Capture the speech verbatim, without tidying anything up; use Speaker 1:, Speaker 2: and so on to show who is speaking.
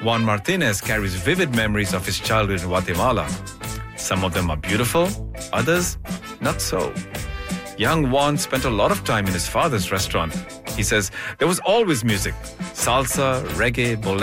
Speaker 1: Juan Martinez carries vivid memories of his childhood in Guatemala. Some of them are beautiful, others not so. Young Juan spent a lot of time in his father's restaurant. He says there was always music, salsa, reggae, bolero.